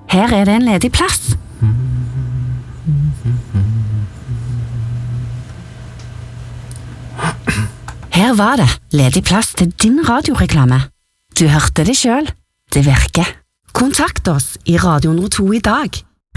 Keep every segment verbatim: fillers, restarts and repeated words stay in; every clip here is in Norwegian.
Her er det en ledig plass. Her var det ledig plass til din radioreklame. Du hørte det selv. Det virker. Kontakt oss i Radio Nord to i dag.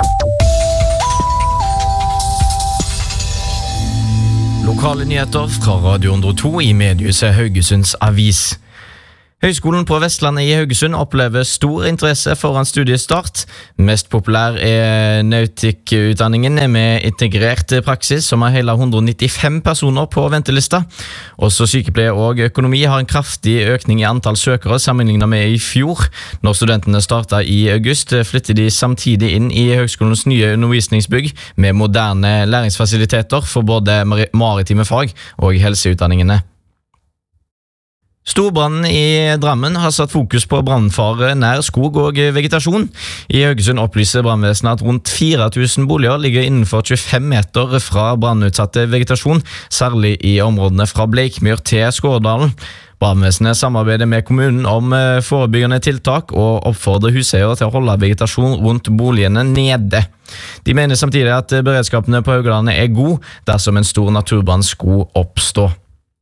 Lokale nyheter fra Radio Nord to i mediehuset Haugesunds Avis. Høgskolen på Vestlandet i Haugesund opplever stor interesse foran studiestart. Mest populær er nautikkutdanningen med integrert praksis, som har hele hundre og nittifem personer på ventelista. Også sykepleier og økonomi har en kraftig økning i antall søkere sammenlignet med i fjor. Når studentene startet i august, flytter de samtidig inn i høgskolens nye undervisningsbygg med moderne læringsfasiliteter for både maritime fag og helseutdanningene. Storbrannen i Drammen har satt fokus på brannfare nær skog og vegetasjon. I Haugesund opplyser brannvesenet at rundt fire tusen boliger ligger innenfor tjuefem meter fra brannutsatte vegetasjon, særlig i områdene fra Bleikmyr til Skårdalen. Brannvesenet samarbeider med kommunen om forebyggende tiltak og oppfordrer huseiere til å holde vegetasjon rundt boligene nede. De mener samtidig at beredskapene på Haugalandet er god dersom en stor naturbrann skulle oppstå.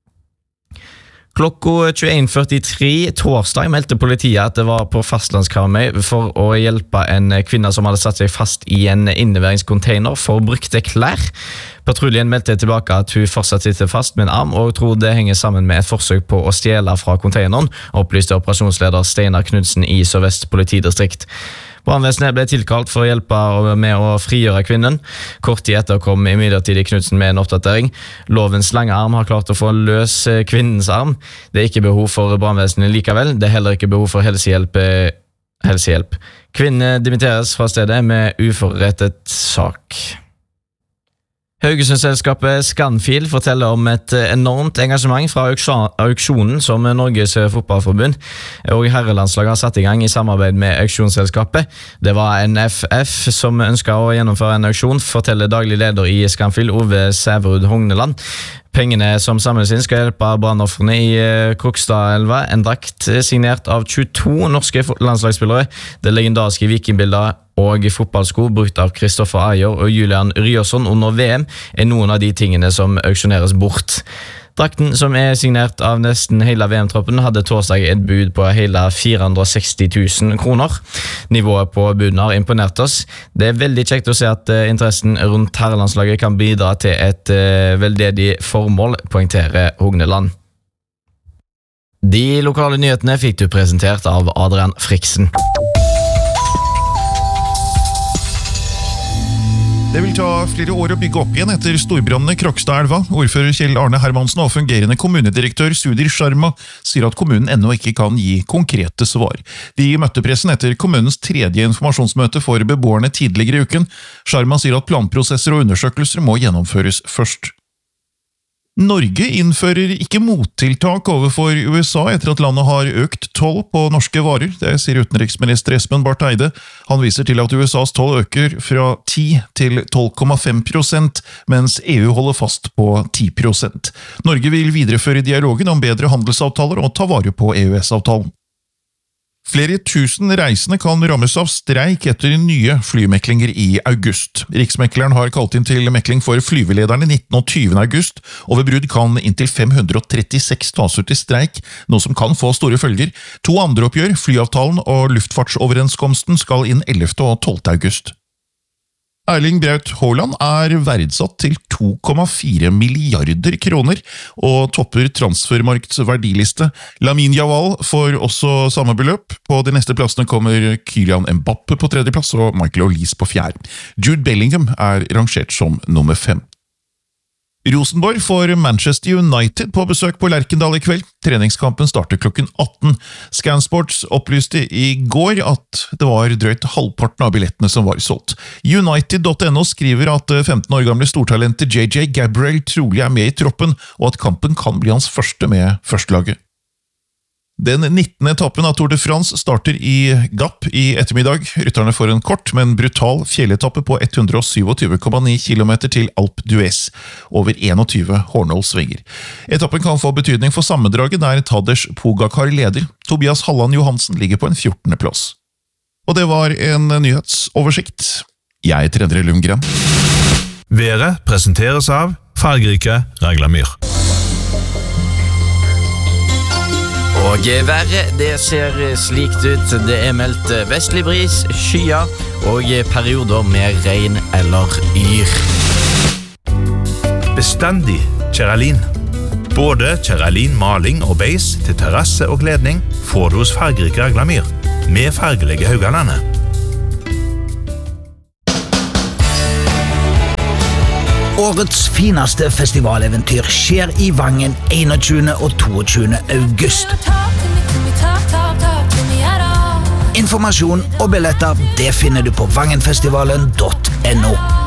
Klokka tjueen førtitre torsdag meldte politiet at det var på fastlandskarmøy for å hjelpe en kvinne som hadde satt seg fast i en innleveringscontainer for brukte klær. Patruljen meldte tilbake at hun fortsatt sitter fast med en arm og tror det henger sammen med et forsøk på å stjele fra containeren, opplyste operasjonsleder Steinar Knudsen i Sør-Vest politidistrikt. Brannvesenet ble tilkalt for å hjelpe med å frigjøre kvinnen. Kort tid etter kom imidlertid Knudsen med en oppdatering. Lovens lange arm har klart å få løs kvinnens arm. Det er ikke behov for brannvesenet likevel. Det er heller ikke behov for helsehjelp. helsehjelp. Kvinnen dimitteres fra stedet med uforrettet sak. Haugesundselskapet Scanfil forteller om et enormt engasjement fra auksjonen som Norges fotballforbund og herrelandslaget har satt i gang i samarbeid med auksjonsselskapet. Det var N F F som ønsket å gjennomføre en auksjon, forteller daglig leder i Scanfil, Ove Sæverud Hogneland. Pengene som samles inn skal hjelpe brannofferne i Krokstadelva, en drakt signert av tjueto norske landslagsspillere, det legendariske vikingbildet og fotballsko brukt av Kristoffer Ayer og Julian Ryerson under V M er noen av de tingene som auksjoneres bort. Drakten, som er signert av nesten hele V M-troppen, hadde torsdag et bud på hele fire hundre og seksti tusen kroner. Nivået på buden har imponert oss. Det er veldig kjekt å se at uh, interessen rundt herrelandslaget kan bidra til et uh, veldedig formål, poengterer Hogneland. De lokale nyhetene fikk du presentert av Adrian Friksen. Det vil ta flere år å bygge opp igjen etter storbrannene i Krokstadelva. Ordfører Kjell Arne Hermansen og fungerende kommunedirektør Sudir Sharma sier at kommunen ennå ikke kan gi konkrete svar. De møtte pressen etter kommunens tredje informasjonsmøte for beboerne tidligere i uken. Sharma sier at planprosesser og undersøkelser må gjennomføres først. Norge innfører ikke mottiltak overfor U S A etter at landet har økt toll på norske varer, det sier utenriksminister Espen Barth Eide. Han viser til at U S A's toll øker fra ti til tolv komma fem prosent, mens E U holder fast på ti prosent. Norge vil videreføre dialogen om bedre handelsavtaler og ta vare på E U S-avtalen. Flere tusen reisende kan rammes av streik etter nye flymeklinger i august. Riksmekleren har kalt inn til mekling for flyvelederne nittende og tyvende august, og ved brudd kan inntil fem hundre og trettiseks tas ut i streik, noe som kan få store følger. To andre oppgjør, flyavtalen og luftfartsoverenskomsten, skal inn ellevte og tolvte august. Erling Braut Haaland er verdsatt til to komma fire milliarder kroner og topper transfermarkts verdiliste. Lamine Yamal får også samme beløp. På de neste plassene kommer Kylian Mbappe på tredje plass og Michael Olise på fjerde. Jude Bellingham er rangert som nummer fem. Rosenborg får Manchester United på besøk på Lerkendal i kveld. Treningskampen starter klokken atten. Scansports opplyste i går at det var drøyt halvparten av billettene som var solgt. United punktum no skriver at femten år gamle stortalentet J J Gabriel trolig er med i troppen, og at kampen kan bli hans første med førstelaget. Den nittende etappen av Tour de France starter i Gap i ettermiddag. Rytterne får en kort, men brutal fjelletappe på ett hundre og syttisju komma ni kilometer til Alpe d'Huez, over tjueen hårnålsvinger. Etappen kan få betydning for sammendraget der Tadej Pogacar leder. Tobias Halland Johansen ligger på en fjortende plass. Og det var en nyhetsoversikt. Jeg heter Endre Lundgren. Været presenteres av fargerike Raglamyr. Og været, det ser slikt ut. Det er meldt vestlig bris, skyer og perioder med regn eller yr. Bestandig Kjeralin. Både Kjeralin maling og beis til terrasse og kledning får du hos fargerike Raglamyr med fargelige Haugalandet. Årets fineste festivaleventyr skjer i Vangen enogtyvende og toogtyvende august. Informasjon og billetter det finner du på vangenfestivalen punktum no.